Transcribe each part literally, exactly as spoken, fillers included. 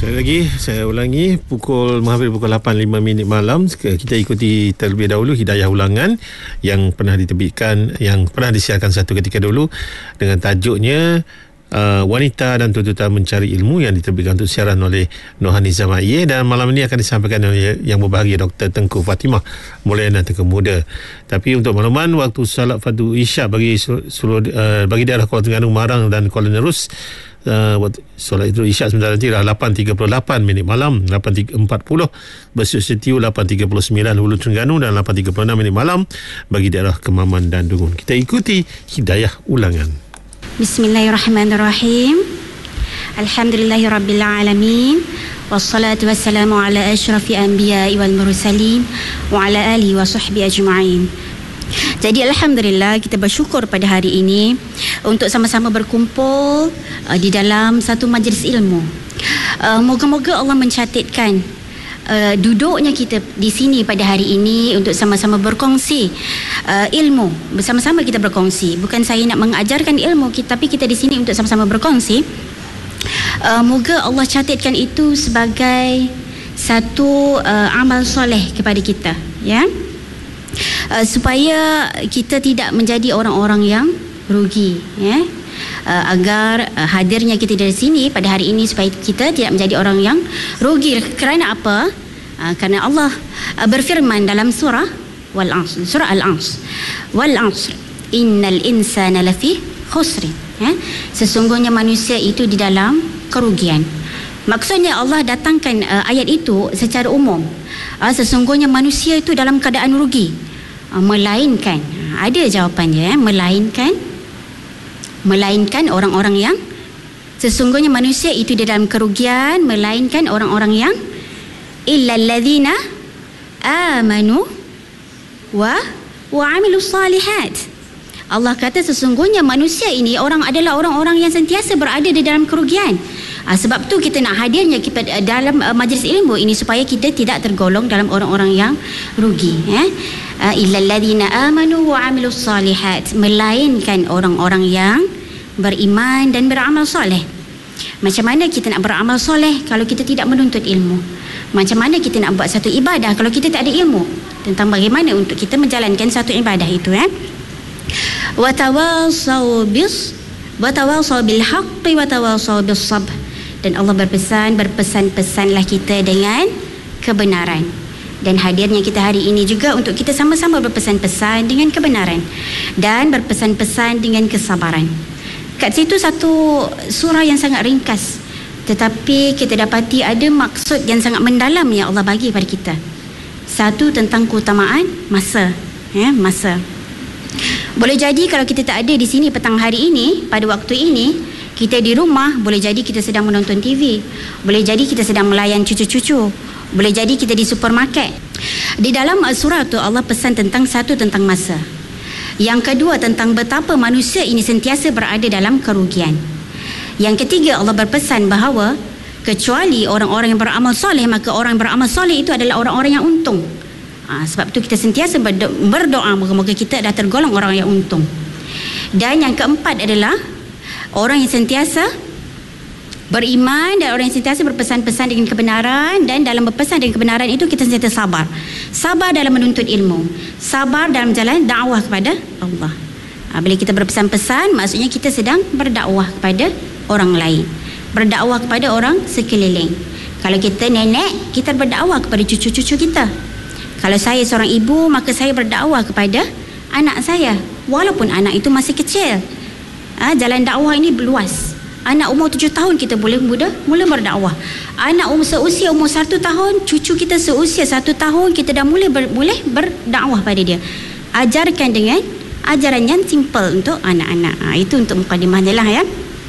Sekali lagi saya ulangi, pukul menghampiri pukul lapan lima minit malam kita ikuti terlebih dahulu hidayah ulangan yang pernah diterbitkan, yang pernah disiarkan satu ketika dulu dengan tajuknya uh, Wanita dan Tuntutan Mencari Ilmu, yang diterbitkan untuk siaran oleh Nohaniza Ma'iyeh, dan malam ini akan disampaikan oleh yang berbahagia Doktor Tengku Fatimah Mulyana Tengku Muda. Tapi untuk makluman, waktu salat fardu Isyak bagi seluruh uh, bagi daerah Kuala Terengganu, Marang dan Kuala Nerus, Uh, solat itu Isyak sebentar nanti dah lapan tiga puluh lapan minit malam, lapan empat puluh Besut Setiu, lapan tiga puluh sembilan Hulu Terengganu, dan lapan tiga puluh enam minit malam bagi daerah Kemaman dan Dungun. Kita ikuti hidayah ulangan. Bismillahirrahmanirrahim. Alhamdulillahirrabbilalamin. Wassalatu wassalamu ala ashrafi anbiya'i wal mursalin wa ala alihi wa sahbihi ajma'in. Jadi Alhamdulillah, kita bersyukur pada hari ini untuk sama-sama berkumpul uh, di dalam satu majlis ilmu. uh, Moga-moga Allah mencatatkan uh, duduknya kita di sini pada hari ini untuk sama-sama berkongsi uh, ilmu. Bersama-sama kita berkongsi. Bukan saya nak mengajarkan ilmu, tapi kita di sini untuk sama-sama berkongsi. uh, Moga Allah catatkan itu sebagai satu uh, amal soleh kepada kita, ya. Uh, supaya kita tidak menjadi orang-orang yang rugi, ya. Uh, agar uh, hadirnya kita dari sini pada hari ini supaya kita tidak menjadi orang yang rugi. Kerana apa? Uh, kerana Allah uh, berfirman dalam surah Wal-Asr, surah Al-Asr, Wal-Asr innal insana lafi khusrin, ya. Sesungguhnya manusia itu di dalam kerugian. Maksudnya Allah datangkan uh, ayat itu secara umum. Uh, sesungguhnya manusia itu dalam keadaan rugi, uh, melainkan uh, ada jawapannya, ya, melainkan melainkan orang-orang yang sesungguhnya manusia itu di dalam kerugian, melainkan orang-orang yang illal ladzina amanu wa wa amilus salihat. Allah kata sesungguhnya manusia ini orang adalah orang-orang yang sentiasa berada di dalam kerugian. Ha, sebab tu kita nak hadirnya kita dalam uh, majlis ilmu ini supaya kita tidak tergolong dalam orang-orang yang rugi, ya. Uh, illal ladzina amanu wa amilus salihat, melainkan orang-orang yang beriman dan beramal soleh. Macam mana kita nak beramal soleh kalau kita tidak menuntut ilmu? Macam mana kita nak buat satu ibadah kalau kita tak ada ilmu tentang bagaimana untuk kita menjalankan satu ibadah itu, ya. Wa tawassaw bis wa tawassaw bil haqqi wa tawassaw bis sabr. Dan Allah berpesan, berpesan-pesanlah kita dengan kebenaran. Dan hadirnya kita hari ini juga untuk kita sama-sama berpesan-pesan dengan kebenaran dan berpesan-pesan dengan kesabaran. Kat situ satu surah yang sangat ringkas, tetapi kita dapati ada maksud yang sangat mendalam yang Allah bagi pada kita. Satu, tentang keutamaan masa, ya, masa. Boleh jadi kalau kita tak ada di sini petang hari ini, pada waktu ini, kita di rumah, boleh jadi kita sedang menonton T V, boleh jadi kita sedang melayan cucu-cucu, boleh jadi kita di supermarket. Di dalam surah tu Allah pesan tentang satu, tentang masa. Yang kedua, tentang betapa manusia ini sentiasa berada dalam kerugian. Yang ketiga, Allah berpesan bahawa kecuali orang-orang yang beramal soleh, maka orang yang beramal soleh itu adalah orang-orang yang untung. Ha, sebab tu kita sentiasa berdo- berdoa moga-moga kita dah tergolong orang yang untung. Dan yang keempat adalah orang yang sentiasa beriman dan orang yang sentiasa berpesan-pesan dengan kebenaran, dan dalam berpesan dengan kebenaran itu kita sentiasa sabar. Sabar dalam menuntut ilmu, sabar dalam jalan dakwah kepada Allah. Ha, bila kita berpesan-pesan, maksudnya kita sedang berdakwah kepada orang lain, berdakwah kepada orang sekeliling. Kalau kita nenek, kita berdakwah kepada cucu-cucu kita. Kalau saya seorang ibu, maka saya berdakwah kepada anak saya walaupun anak itu masih kecil. Ha, jalan dakwah ini luas. Anak umur tujuh tahun kita boleh muda mula berdakwah. Anak umur seusia umur satu tahun, cucu kita seusia satu tahun, kita dah mula ber, boleh berdakwah pada dia. Ajarkan dengan ajaran yang simple untuk anak-anak. Ha, itu untuk mukadimah dia lah, ya.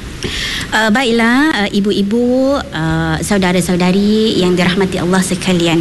Uh, baiklah uh, ibu-ibu, uh, saudara-saudari yang dirahmati Allah sekalian.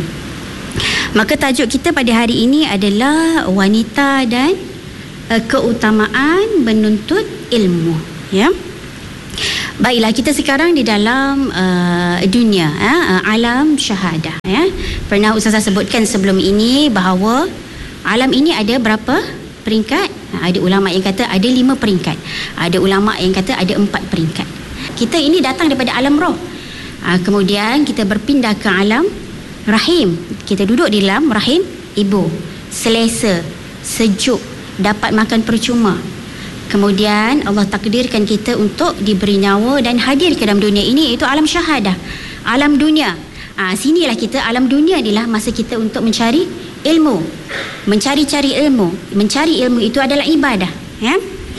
Maka tajuk kita pada hari ini adalah wanita dan uh, keutamaan menuntut ilmu, ya. Baiklah, kita sekarang di dalam uh, dunia, uh, alam syahadah, ya. Pernah Ustazah sebutkan sebelum ini bahawa alam ini ada berapa peringkat? Ada ulama yang kata ada lima peringkat, ada ulama yang kata ada empat peringkat. Kita ini datang daripada alam roh. Ha, kemudian kita berpindah ke alam rahim. Kita duduk di dalam rahim ibu. Selesa, sejuk, dapat makan percuma. Kemudian Allah takdirkan kita untuk diberi nyawa dan hadir ke dalam dunia ini, iaitu alam syahadah, alam dunia. Ha, sinilah kita, alam dunia inilah masa kita untuk mencari ilmu, mencari-cari ilmu. Mencari ilmu itu adalah ibadah, ya.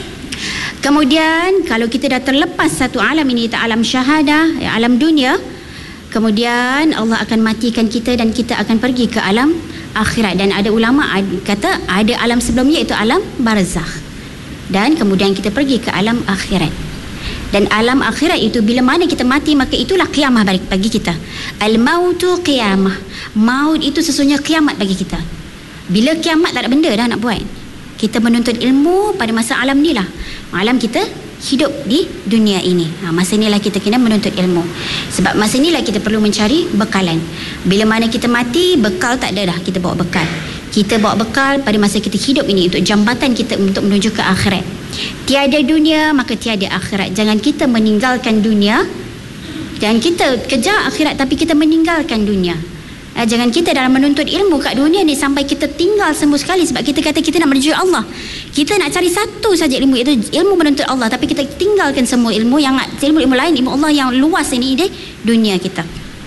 Kemudian kalau kita dah terlepas satu alam ini, itu alam syahadah, ya, alam dunia, kemudian Allah akan matikan kita dan kita akan pergi ke alam akhirat. Dan ada ulama kata ada alam sebelumnya, itu alam barzakh, dan kemudian kita pergi ke alam akhirat. Dan alam akhirat itu bila mana kita mati, maka itulah kiamah bagi kita. Al-mautu qiyamah. Maut itu sesungguhnya kiamat bagi kita. Bila kiamat tak ada benda dah nak buat, kita menuntut ilmu pada masa alam ni lah. Alam kita hidup di dunia ini. Ha, masa inilah kita kena menuntut ilmu. Sebab masa inilah kita perlu mencari bekalan. Bila mana kita mati, bekal tak ada dah. Kita bawa bekal. Kita bawa bekal pada masa kita hidup ini untuk jambatan kita untuk menuju ke akhirat. Tiada dunia, maka tiada akhirat. Jangan kita meninggalkan dunia. Jangan kita kejar akhirat tapi kita meninggalkan dunia. Eh, jangan kita dalam menuntut ilmu kat dunia ni sampai kita tinggal semua sekali, sebab kita kata kita nak menuju Allah. Kita nak cari satu saja ilmu, itu ilmu menuntut Allah, tapi kita tinggalkan semua ilmu yang ilmu-ilmu lain, ilmu Allah yang luas ini di dunia kita.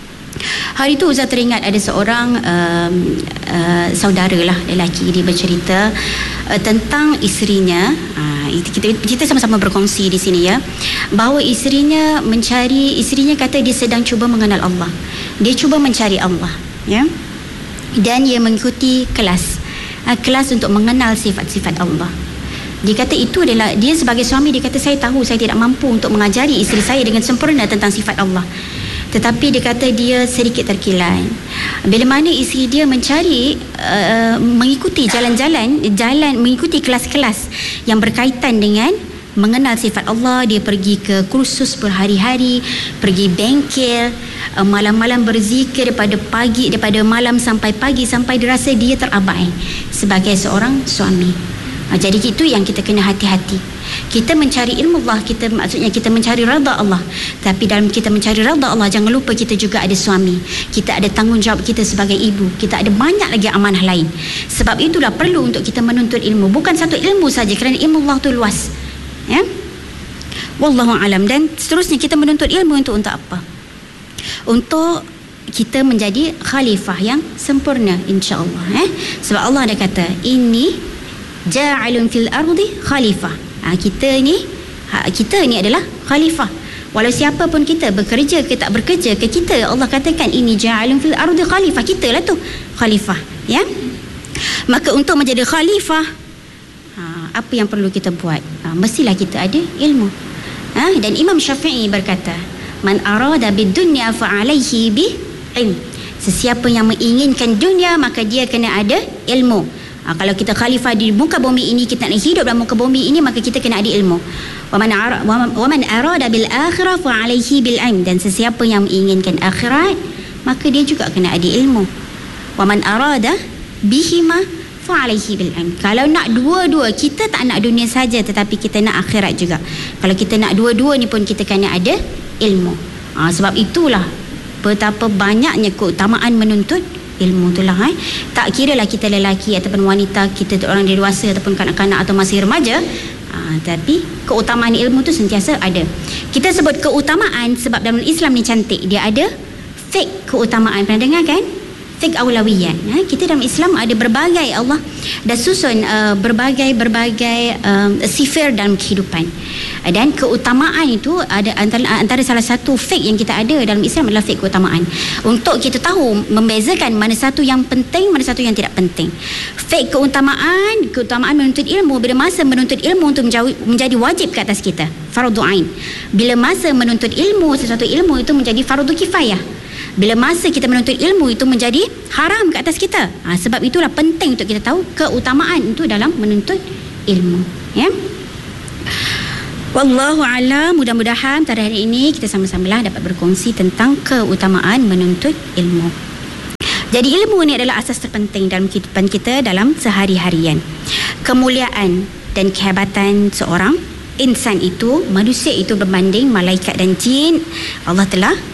Hari itu Ustaz teringat ada seorang um, uh, saudara lah lelaki, dia bercerita uh, tentang isterinya. Uh, kita, kita sama-sama berkongsi di sini, ya, bahawa isterinya mencari, isterinya kata dia sedang cuba mengenal Allah. Dia cuba mencari Allah, ya, dan dia mengikuti kelas uh, kelas untuk mengenal sifat-sifat Allah. Dia kata itu adalah, dia sebagai suami, dia kata saya tahu saya tidak mampu untuk mengajari isteri saya dengan sempurna tentang sifat Allah. Tetapi dia kata dia sedikit terkilan bila mana isteri dia mencari uh, mengikuti jalan-jalan jalan mengikuti kelas-kelas yang berkaitan dengan mengenal sifat Allah. Dia pergi ke kursus berhari-hari, pergi bengkel, uh, malam-malam berzikir daripada pagi, daripada malam sampai pagi, sampai dirasa dia terabai sebagai seorang suami. Ha, jadi itu yang kita kena hati-hati. Kita mencari ilmu Allah, kita maksudnya kita mencari redha Allah. Tapi dalam kita mencari redha Allah, jangan lupa kita juga ada suami. Kita ada tanggungjawab kita sebagai ibu. Kita ada banyak lagi amanah lain. Sebab itulah perlu untuk kita menuntut ilmu. Bukan satu ilmu saja, kerana ilmu Allah tu luas. Ya? Wallahu alam. Dan seterusnya kita menuntut ilmu untuk untuk apa? Untuk kita menjadi khalifah yang sempurna, insya-Allah. Eh? Sebab Allah ada kata, ini ja'alun fil ardi khalifah. Ha, kita ni ha, kita ni adalah khalifah. Walau siapa pun kita, bekerja ke tak bekerja ke, kita Allah katakan ini ja'alun fil ardi khalifah. Kita lah tu khalifah, ya. Maka untuk menjadi khalifah, ha, apa yang perlu kita buat? Ha, mestilah kita ada ilmu. Ha, dan Imam Syafi'i berkata, man arada bid dunya fa alaihi bi ilm. Sesiapa yang menginginkan dunia, maka dia kena ada ilmu. Ha, kalau kita khalifah di muka bumi ini, kita nak hidup dalam muka bumi ini, maka kita kena ada ilmu. Wa man ara, wa man arada bil akhirah fa alaihi bil ilm. Dan sesiapa yang menginginkan akhirat, maka dia juga kena ada ilmu. Wa man arada bihima fa alaihi bil ilm. Kalau nak dua-dua, kita tak nak dunia saja tetapi kita nak akhirat juga. Kalau kita nak dua-dua ni pun kita kena ada ilmu. Ha, sebab itulah betapa banyaknya keutamaan menuntut ilmu itulah, eh? Tak kira lah kita lelaki ataupun wanita, kita orang dewasa ataupun kanak-kanak atau masih remaja, ha, tapi keutamaan ilmu tu sentiasa ada. Kita sebut keutamaan sebab dalam Islam ni cantik, dia ada fake keutamaan. Pernah dengar kan? Fake awlawiyat. Ha? Kita dalam Islam ada berbagai, Allah dah susun uh, berbagai-berbagai uh, sifir dalam kehidupan. Dan keutamaan itu ada antara, antara salah satu fake yang kita ada dalam Islam adalah fake keutamaan. Untuk kita tahu membezakan mana satu yang penting, mana satu yang tidak penting. Fake keutamaan, keutamaan menuntut ilmu, bila masa menuntut ilmu untuk menjadi, menjadi wajib ke atas kita, fardu ain. Bila masa menuntut ilmu, sesuatu ilmu itu menjadi fardu kifayah. Bila masa kita menuntut ilmu itu menjadi haram ke atas kita. Ha, sebab itulah penting untuk kita tahu keutamaan itu dalam menuntut ilmu, ya. Wallahu a'lam. Mudah-mudahan pada hari ini kita sama-samalah dapat berkongsi tentang keutamaan menuntut ilmu. Jadi ilmu ni adalah asas terpenting dalam kehidupan kita dalam sehari-harian. Kemuliaan dan kehebatan seorang insan itu, manusia itu berbanding malaikat dan jin, Allah telah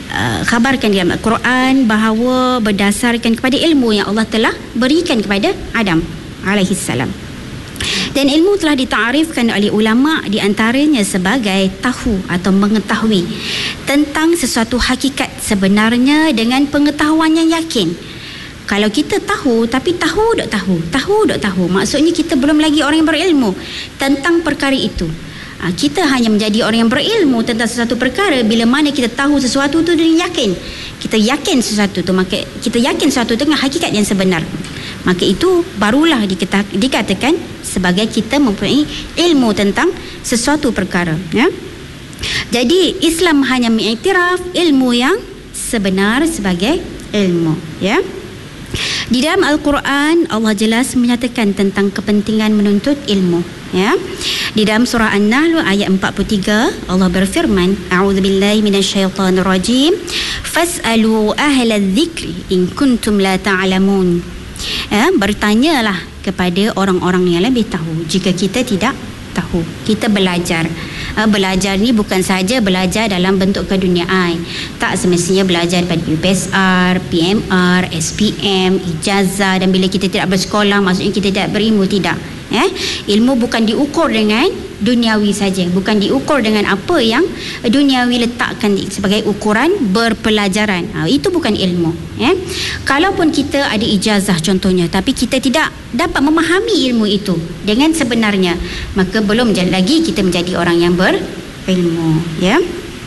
uh, khabarkan dalam Al-Quran bahawa berdasarkan kepada ilmu yang Allah telah berikan kepada Adam alaihi salam. Dan ilmu telah ditaarifkan oleh ulama di antaranya sebagai tahu atau mengetahui tentang sesuatu hakikat sebenarnya dengan pengetahuan yang yakin. Kalau kita tahu tapi tahu dok tahu, tahu dok tahu, maksudnya kita belum lagi orang yang berilmu tentang perkara itu. Ha, kita hanya menjadi orang yang berilmu tentang sesuatu perkara bila mana kita tahu sesuatu itu dengan yakin. Kita yakin sesuatu itu, maka kita yakin sesuatu itu dengan hakikat yang sebenar. Maka itu barulah dikata, dikatakan sebagai kita mempunyai ilmu tentang sesuatu perkara, ya. Jadi Islam hanya mengiktiraf ilmu yang sebenar sebagai ilmu, ya. Di dalam Al-Quran Allah jelas menyatakan tentang kepentingan menuntut ilmu, ya. Di dalam surah An-Nahl ayat empat puluh tiga Allah berfirman, a'udzubillahi minasyaitonirrajim, fas'alu ahlal dzikri in kuntum la ta'lamun. Ya, bertanyalah kepada orang-orang yang lebih tahu jika kita tidak tahu. Kita belajar. Uh, belajar ni bukan sahaja belajar dalam bentuk keduniaan. Tak semestinya belajar pada U P S R, P M R, S P M, ijazah, dan bila kita tidak bersekolah maksudnya kita tidak berilmu, tidak. Eh? Ilmu bukan diukur dengan duniawi saja, bukan diukur dengan apa yang duniawi letakkan sebagai ukuran berpelajaran. Ha, itu bukan ilmu. Eh? Kalaupun kita ada ijazah contohnya, tapi kita tidak dapat memahami ilmu itu dengan sebenarnya, maka belum lagi kita menjadi orang yang berilmu. Ya.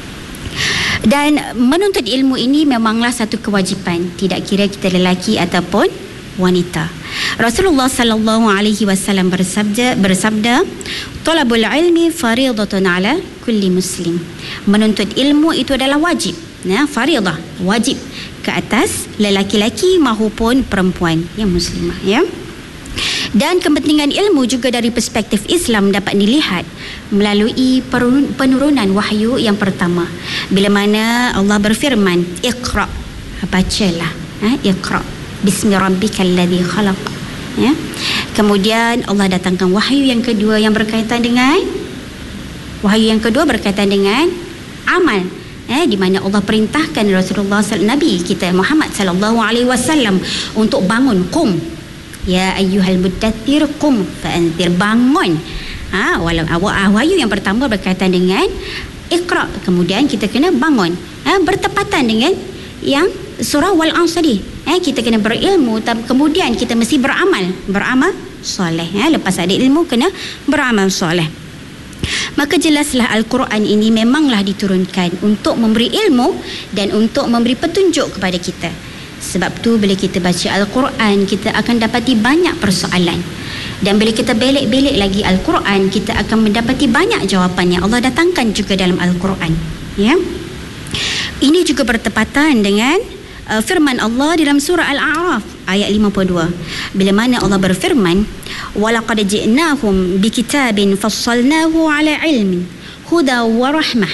Dan menuntut ilmu ini memanglah satu kewajipan, tidak kira kita lelaki ataupun wanita. Rasulullah sallallahu alaihi wasallam bersabda bersabda talabul ilmi fariidatun ala kulli muslim. Menuntut ilmu itu adalah wajib, ya, fariidah, wajib ke atas lelaki-lelaki maupun perempuan yang muslimah, ya. Dan kepentingan ilmu juga dari perspektif Islam dapat dilihat melalui penurunan wahyu yang pertama, bila mana Allah berfirman, Iqra, bacalah, ha, Iqra bismi rabbikal ladzi khalaq, ya. Kemudian Allah datangkan wahyu yang kedua yang berkaitan dengan wahyu yang kedua berkaitan dengan amal, eh di mana Allah perintahkan Rasulullah Nabi kita Muhammad sallallahu alaihi wasallam untuk bangun, qum ya ayyuhal muddaththir qum fa'anzir, bangun. Ha, walau wahyu yang pertama berkaitan dengan Iqra, kemudian kita kena bangun, ha, bertepatan dengan yang surah wal asri. Eh, kita kena berilmu, kemudian kita mesti beramal, beramal soleh. Eh, lepas ada ilmu kena beramal soleh. Maka jelaslah Al-Quran ini memanglah diturunkan untuk memberi ilmu dan untuk memberi petunjuk kepada kita. Sebab tu bila kita baca Al-Quran, kita akan dapati banyak persoalan. Dan bila kita belik-belik lagi Al-Quran, kita akan mendapati banyak jawapan yang Allah datangkan juga dalam Al-Quran, ya. Ini juga bertepatan dengan uh, firman Allah dalam surah Al-A'raf ayat lima puluh dua, bila mana Allah berfirman, walaqad ji'nahum bikitabin fassalnahu ala ilmin huda wa rahmah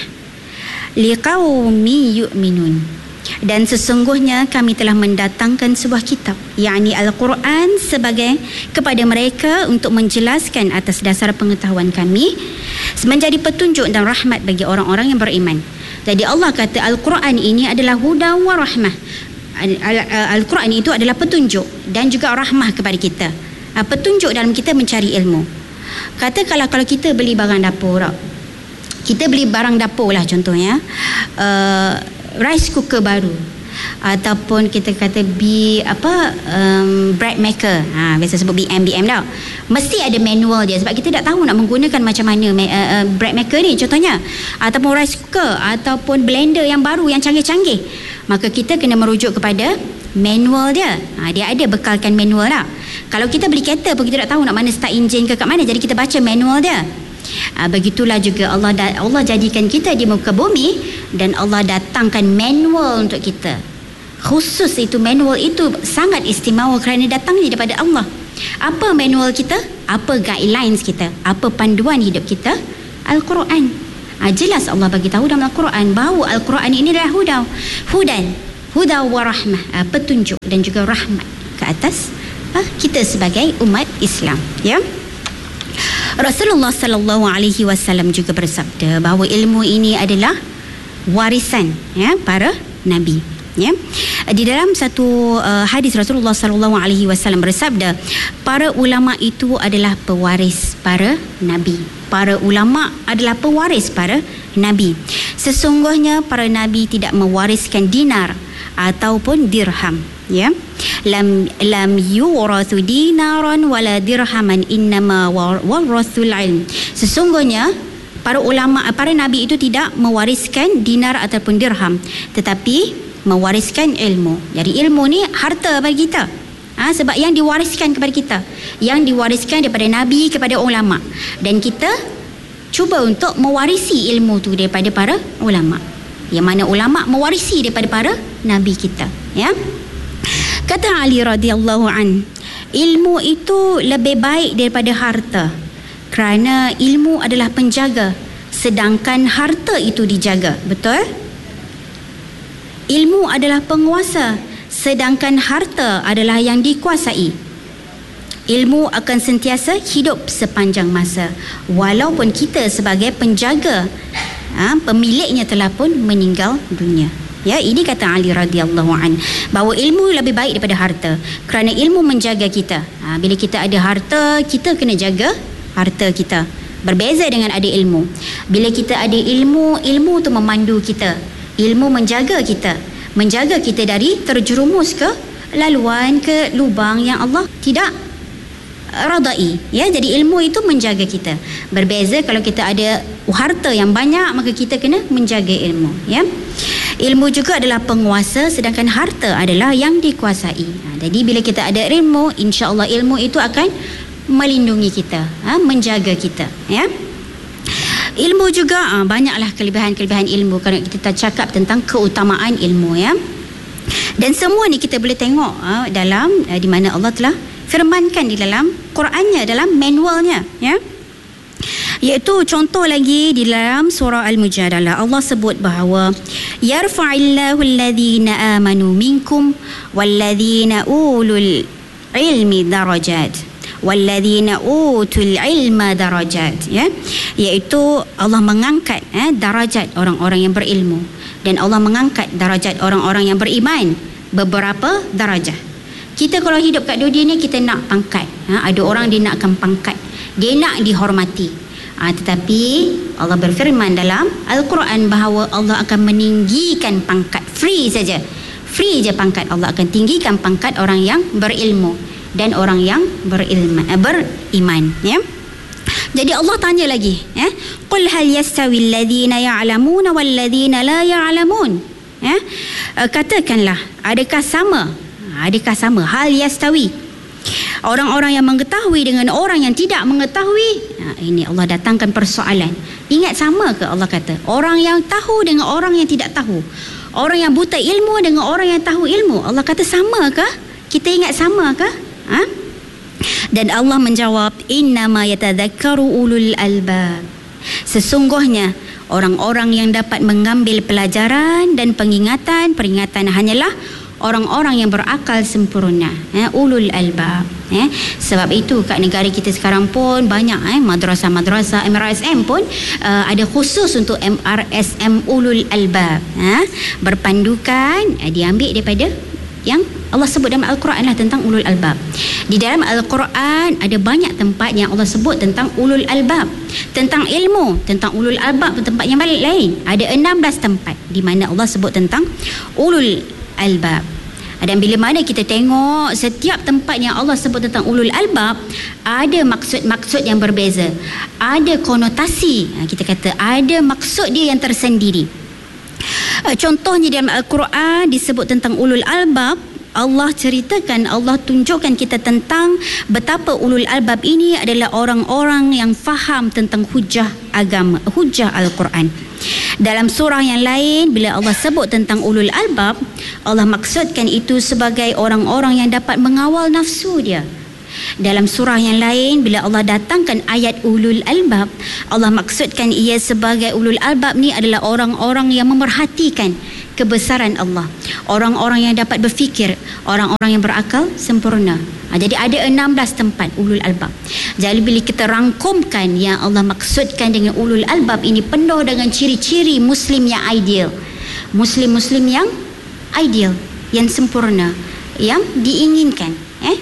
liqaumin yu'minun. Dan sesungguhnya kami telah mendatangkan sebuah kitab, yakni Al-Quran, sebagai kepada mereka untuk menjelaskan atas dasar pengetahuan kami, menjadi petunjuk dan rahmat bagi orang-orang yang beriman. Jadi Allah kata Al-Quran ini adalah huda wa rahmah. Al-Quran itu adalah petunjuk dan juga rahmah kepada kita. Petunjuk dalam kita mencari ilmu. Kata kalau kalau kita beli barang dapur, kita beli barang dapur lah contohnya, uh, rice cooker baru, ataupun kita kata B apa um, bread maker, ha, biasa sebut B M B M dah, mesti ada manual dia, sebab kita tak tahu nak menggunakan macam mana uh, uh, bread maker ni contohnya, ataupun rice cooker, ataupun blender yang baru yang canggih-canggih, maka kita kena merujuk kepada manual dia. Ha, dia ada bekalkan manual lah. Kalau kita beli kereta pun kita tak tahu nak mana start enjin ke kat mana, jadi kita baca manual dia. Ha, begitulah juga Allah Allah jadikan kita di muka bumi dan Allah datangkan manual untuk kita. Khusus itu manual itu sangat istimewa kerana datangnya daripada Allah. Apa manual kita? Apa guidelines kita? Apa panduan hidup kita? Al-Quran. Ha, jelas Allah bagi tahu dalam Al-Quran bahawa Al-Quran ini adalah huda. Hudan, huda wa rahmah, ha, petunjuk dan juga rahmat ke atas ha, kita sebagai umat Islam, ya. Rasulullah sallallahu alaihi wasallam juga bersabda bahawa ilmu ini adalah warisan, ya, para nabi. Ya, di dalam satu uh, hadis Rasulullah sallallahu alaihi wasallam bersabda, para ulama itu adalah pewaris para nabi. Para ulama adalah pewaris para nabi. Sesungguhnya para nabi tidak mewariskan dinar ataupun dirham. Ya, lam lam yurathu dinaran wala dirhaman, innama warathul ilm. Sesungguhnya para ulama, para nabi itu tidak mewariskan dinar ataupun dirham, tetapi mewariskan ilmu. Jadi ilmu ni harta bagi kita. Ha, sebab yang diwariskan kepada kita, yang diwariskan daripada nabi kepada ulama, dan kita cuba untuk mewarisi ilmu tu daripada para ulama. Yang mana ulama mewarisi daripada para nabi kita, ya. Kata Ali radhiyallahu an, ilmu itu lebih baik daripada harta, kerana ilmu adalah penjaga sedangkan harta itu dijaga. Betul? Ilmu adalah penguasa sedangkan harta adalah yang dikuasai. Ilmu akan sentiasa hidup sepanjang masa walaupun kita sebagai penjaga, ha, pemiliknya telah pun meninggal dunia. Ya, ini kata Ali radhiyallahu an, bahawa ilmu lebih baik daripada harta kerana ilmu menjaga kita. Ha, bila kita ada harta, kita kena jaga harta kita. Berbeza dengan ada ilmu. Bila kita ada ilmu, ilmu tu memandu kita. Ilmu menjaga kita, menjaga kita dari terjerumus ke laluan, ke lubang yang Allah tidak radai. Ya, jadi ilmu itu menjaga kita. Berbeza kalau kita ada harta yang banyak, maka kita kena menjaga ilmu. Ya, ilmu juga adalah penguasa sedangkan harta adalah yang dikuasai. Ha, jadi bila kita ada ilmu, insya-Allah ilmu itu akan melindungi kita, ha, menjaga kita. Ya. Ilmu juga ah, banyaklah kelebihan-kelebihan ilmu kalau kita cakap tentang keutamaan ilmu, ya. Dan semua ni kita boleh tengok ah, dalam ah, di mana Allah telah firmankan di dalam Qurannya, dalam manualnya, ya. Iaitu contoh lagi di dalam surah Al-Mujadalah, Allah sebut bahawa yarfa'illahu alladhina amanu minkum walladhina ulul ilmi darajat walladzina utul ilma darajat, ya, iaitu Allah mengangkat eh, darajat orang-orang yang berilmu, dan Allah mengangkat darajat orang-orang yang beriman beberapa darajat. Kita kalau hidup kat dunia ni kita nak pangkat, ha, ada orang dia nakkan pangkat, dia nak dihormati, ha, tetapi Allah berfirman dalam Al-Quran bahawa Allah akan meninggikan pangkat, free saja, free je pangkat, Allah akan tinggikan pangkat orang yang berilmu dan orang yang berilman, eh, beriman, ya. Jadi Allah tanya lagi, ya, qul hal yastawi alladhina ya'lamuna wal ladhina la ya'lamun, ya. Katakanlah, adakah sama, adakah sama, hal yastawi, orang-orang yang mengetahui dengan orang yang tidak mengetahui. Nah, ini Allah datangkan persoalan. Ingat, sama ke? Allah kata orang yang tahu dengan orang yang tidak tahu, orang yang buta ilmu dengan orang yang tahu ilmu. Allah kata sama ke? Kita ingat sama ke? Ha? Dan Allah menjawab, innama yatadzakkaru ulul albab, sesungguhnya orang-orang yang dapat mengambil pelajaran dan pengingatan, peringatan hanyalah orang-orang yang berakal sempurna, eh, ulul albab. Eh. Sebab itu kat negara kita sekarang pun banyak eh, madrasah-madrasah M R S M pun uh, ada khusus untuk M R S M ulul albab, eh, berpandukan eh, diambil daripada yang Allah sebut dalam Al-Quran lah tentang ulul albab. Di dalam Al-Quran ada banyak tempat yang Allah sebut tentang ulul albab, tentang ilmu, tentang ulul albab. Tempat yang lain ada enam belas tempat di mana Allah sebut tentang ulul albab. Dan bila mana kita tengok setiap tempat yang Allah sebut tentang ulul albab, ada maksud-maksud yang berbeza, ada konotasi, kita kata ada maksud dia yang tersendiri. Contohnya dalam Al-Quran disebut tentang ulul albab, Allah ceritakan, Allah tunjukkan kita tentang betapa ulul albab ini adalah orang-orang yang faham tentang hujah agama, hujah Al-Quran. Dalam surah yang lain, bila Allah sebut tentang ulul albab, Allah maksudkan itu sebagai orang-orang yang dapat mengawal nafsu dia. Dalam surah yang lain, bila Allah datangkan ayat ulul albab, Allah maksudkan ia sebagai ulul albab ni adalah orang-orang yang memerhatikan kebesaran Allah, orang-orang yang dapat berfikir, orang-orang yang berakal sempurna. Ha, jadi ada enam belas tempat ulul albab. Jadi bila kita rangkumkan yang Allah maksudkan dengan ulul albab ini, penuh dengan ciri-ciri Muslim yang ideal, Muslim-Muslim yang ideal, yang sempurna, yang diinginkan. Eh?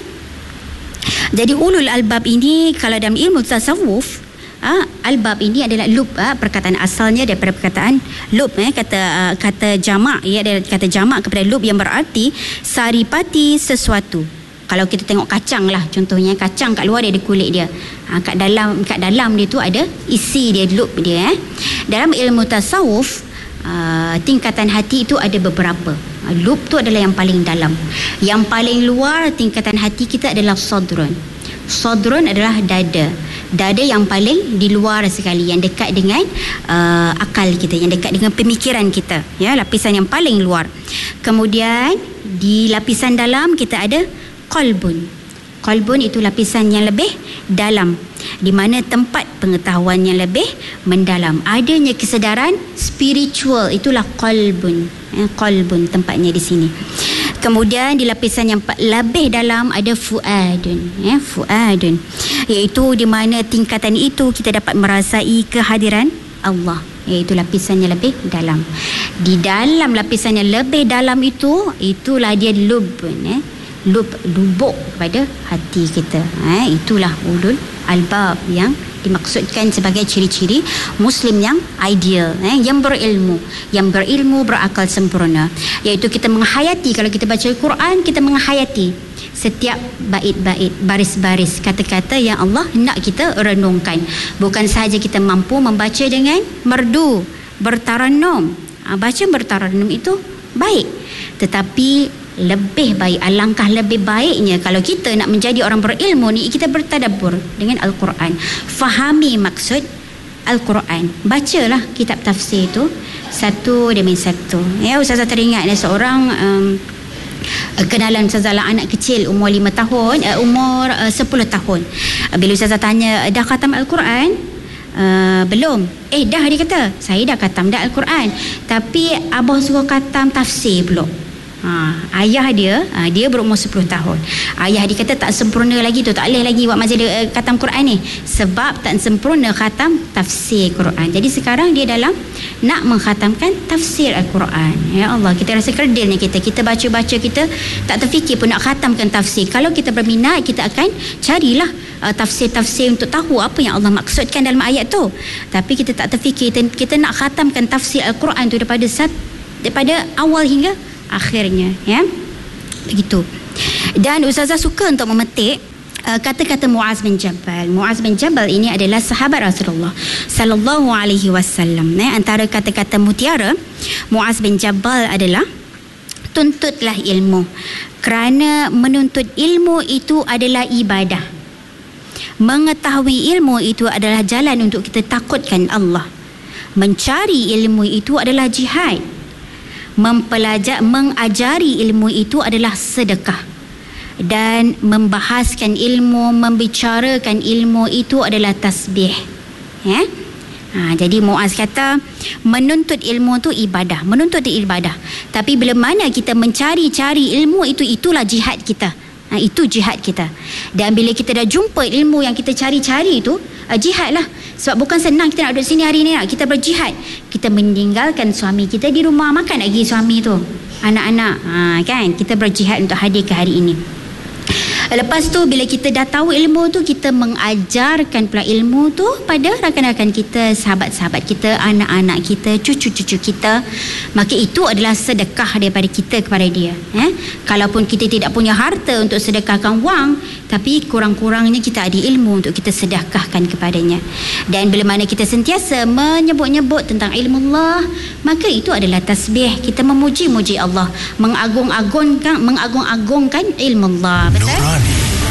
Jadi ulul albab ini kalau dalam ilmu tasawuf, ah, albab ini adalah lub, ah, perkataan asalnya daripada perkataan lub, eh, kata ah, kata jamak, ia adalah kata jamak kepada lub yang berarti saripati sesuatu. Kalau kita tengok kacang lah, contohnya kacang kat luar dia ada kulit dia, ha, kat dalam kat dalam dia tu ada isi dia, lub dia. Eh. Dalam ilmu tasawuf, uh, tingkatan hati itu ada beberapa. Uh, lub tu adalah yang paling dalam. Yang paling luar tingkatan hati kita adalah sadrun. Sadrun adalah dada. Dada yang paling di luar sekali, yang dekat dengan uh, akal kita, yang dekat dengan pemikiran kita, ya, lapisan yang paling luar. Kemudian di lapisan dalam kita ada qalbun. Qalbun itu lapisan yang lebih dalam, di mana tempat pengetahuan yang lebih mendalam. Adanya kesedaran spiritual, itulah qalbun. Eh, qalbun tempatnya di sini. Kemudian di lapisan yang lebih dalam ada fuadun, eh, fuadun, iaitu di mana tingkatan itu kita dapat merasai kehadiran Allah, iaitu lapisan yang lebih dalam. Di dalam lapisan yang lebih dalam itu, itulah dia lubun, eh. Lub, lubuk pada hati kita. Ha, itulah ulul albab yang dimaksudkan sebagai ciri-ciri Muslim yang ideal, eh, yang berilmu, yang berilmu berakal sempurna, iaitu kita menghayati. Kalau kita baca Al-Quran, kita menghayati setiap bait-bait, baris-baris kata-kata yang Allah nak kita renungkan. Bukan sahaja kita mampu membaca dengan merdu, bertarannum. Ha, baca bertarannum itu baik, tetapi lebih baik, alangkah lebih baiknya kalau kita nak menjadi orang berilmu ni, kita bertadabbur dengan Al-Quran, fahami maksud Al-Quran, bacalah kitab tafsir tu satu demi satu. Ya, Ustazah teringat ada seorang um, kenalan Ustazah lah, anak kecil umur lima tahun, uh, umur uh, sepuluh tahun. Uh, bila Ustazah tanya, dah khatam Al-Quran? Uh, belum. Eh dah, dia kata, saya dah khatam dah Al-Quran, tapi abah suruh khatam tafsir pula. Ha, ayah dia, ha, dia berumur sepuluh tahun. Ayah dia kata tak sempurna lagi tu, tak boleh lagi buat majlis uh, khatam Quran ni, sebab tak sempurna khatam tafsir Quran. Jadi sekarang dia dalam nak mengkhatamkan tafsir Al-Quran. Ya Allah, kita rasa kerdilnya kita. Kita baca-baca, kita tak terfikir pun nak khatamkan tafsir. Kalau kita berminat, kita akan carilah uh, tafsir-tafsir untuk tahu apa yang Allah maksudkan dalam ayat tu. Tapi kita tak terfikir, kita, kita nak khatamkan tafsir Al-Quran tu daripada sat, daripada awal hingga akhirnya, ya, begitu. Dan Ustazah suka untuk memetik uh, kata-kata Muaz bin Jabal. Muaz bin Jabal ini adalah sahabat Rasulullah sallallahu alaihi wasallam. Eh, antara kata-kata mutiara Muaz bin Jabal adalah, tuntutlah ilmu, kerana menuntut ilmu itu adalah ibadah. Mengetahui ilmu itu adalah jalan untuk kita takutkan Allah. Mencari ilmu itu adalah jihad. Mempelajar, mengajari ilmu itu adalah sedekah, dan membahaskan ilmu, membicarakan ilmu itu adalah tasbih. Ya? Ha, jadi Muaz kata menuntut ilmu itu ibadah, menuntut itu ibadah. Tapi bila mana kita mencari-cari ilmu itu, itulah jihad kita. Ha, itu jihad kita. Dan bila kita dah jumpa ilmu yang kita cari-cari itu, uh, jihad lah. Sebab bukan senang kita nak duduk sini hari ni, nak kita berjihad. Kita meninggalkan suami kita di rumah, makan lagi suami tu, anak-anak, ha, kan? Kita berjihad untuk hadir ke hari ini. Lepas tu bila kita dah tahu ilmu tu, kita mengajarkan pula ilmu tu pada rakan-rakan kita, sahabat-sahabat kita, anak-anak kita, cucu-cucu kita. Maka itu adalah sedekah daripada kita kepada dia. Eh? Kalaupun kita tidak punya harta untuk sedekahkan wang, tapi kurang-kurangnya kita ada ilmu untuk kita sedekahkan kepadanya. Dan bila mana kita sentiasa menyebut-nyebut tentang ilmu Allah, maka itu adalah tasbih. Kita memuji-muji Allah, mengagung-agungkan mengagung-agungkan ilmu Allah. Betul?